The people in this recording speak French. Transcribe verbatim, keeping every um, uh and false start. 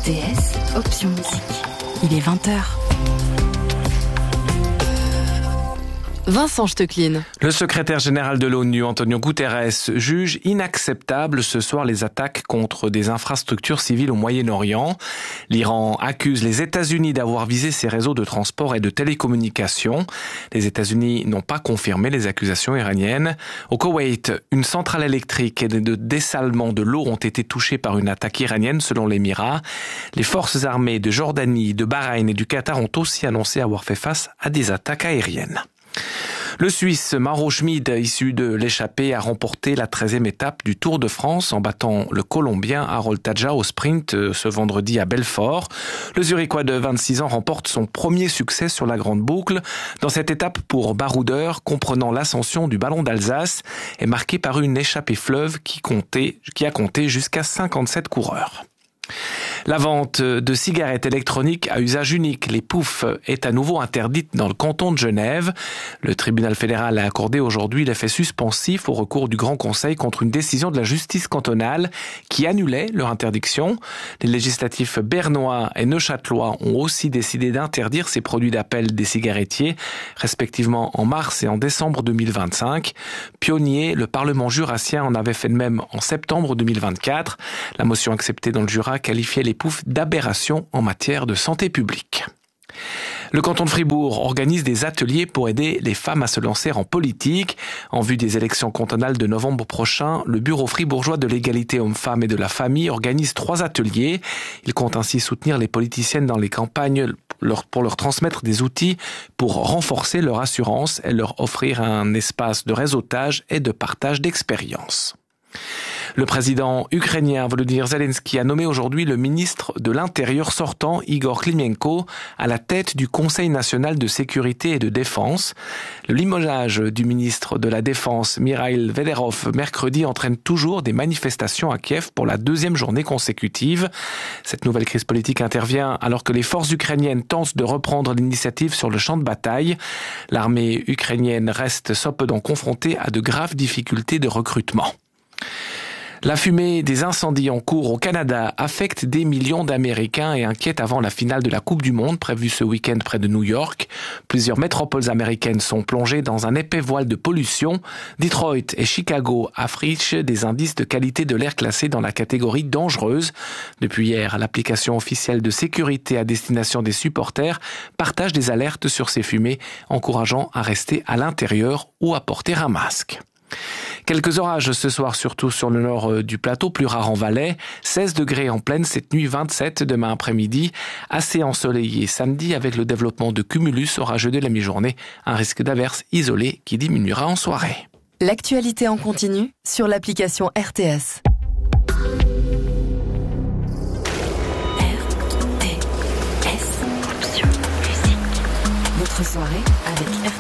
R T S, option musique. Il est vingt heures. Vincent Stecklin. Le secrétaire général de l'ONU, Antonio Guterres, juge inacceptable ce soir les attaques contre des infrastructures civiles au Moyen-Orient. L'Iran accuse les États-Unis d'avoir visé ses réseaux de transport et de télécommunications. Les États-Unis n'ont pas confirmé les accusations iraniennes. Au Koweït, une centrale électrique et de dessalement de l'eau ont été touchées par une attaque iranienne selon l'Émirat. Les forces armées de Jordanie, de Bahreïn et du Qatar ont aussi annoncé avoir fait face à des attaques aériennes. Le Suisse Mauro Schmid, issu de l'échappée, a remporté la treizième étape du Tour de France en battant le Colombien Harold Tadja au sprint ce vendredi à Belfort. Le Zurichois de vingt-six ans remporte son premier succès sur la grande boucle. Dans cette étape pour baroudeur, comprenant l'ascension du Ballon d'Alsace, est marquée par une échappée fleuve qui, comptait, qui a compté jusqu'à cinquante-sept coureurs. La vente de cigarettes électroniques à usage unique, les poufs, est à nouveau interdite dans le canton de Genève. Le tribunal fédéral a accordé aujourd'hui l'effet suspensif au recours du Grand Conseil contre une décision de la justice cantonale qui annulait leur interdiction. Les législatifs bernois et neuchâtelois ont aussi décidé d'interdire ces produits d'appel des cigarettiers, respectivement en mars et en décembre deux mille vingt-cinq. Pionnier, le Parlement jurassien en avait fait de même en septembre deux mille vingt-quatre. La motion acceptée dans le Jura qualifiait les poufs d'aberration en matière de santé publique. Le canton de Fribourg organise des ateliers pour aider les femmes à se lancer en politique. En vue des élections cantonales de novembre prochain, le Bureau fribourgeois de l'égalité hommes-femmes et de la famille organise trois ateliers. Il compte ainsi soutenir les politiciennes dans les campagnes pour leur transmettre des outils pour renforcer leur assurance et leur offrir un espace de réseautage et de partage d'expériences. Le président ukrainien Volodymyr Zelensky a nommé aujourd'hui le ministre de l'Intérieur sortant, Igor Klimenko, à la tête du Conseil national de sécurité et de défense. Le limogeage du ministre de la Défense, Mikhail Fedorov, mercredi entraîne toujours des manifestations à Kiev pour la deuxième journée consécutive. Cette nouvelle crise politique intervient alors que les forces ukrainiennes tentent de reprendre l'initiative sur le champ de bataille. L'armée ukrainienne reste cependant confrontée à de graves difficultés de recrutement. La fumée des incendies en cours au Canada affecte des millions d'Américains et inquiète avant la finale de la Coupe du Monde prévue ce week-end près de New York. Plusieurs métropoles américaines sont plongées dans un épais voile de pollution. Detroit et Chicago affichent des indices de qualité de l'air classés dans la catégorie dangereuse. Depuis hier, l'application officielle de sécurité à destination des supporters partage des alertes sur ces fumées, encourageant à rester à l'intérieur ou à porter un masque. Quelques orages ce soir, surtout sur le nord du plateau, plus rare en Valais. seize degrés en pleine cette nuit, vingt-sept demain après-midi. Assez ensoleillé samedi avec le développement de cumulus orageux de la mi-journée. Un risque d'averse isolé qui diminuera en soirée. L'actualité en continu sur l'application R T S. R T S, option musique. Votre soirée avec R T S.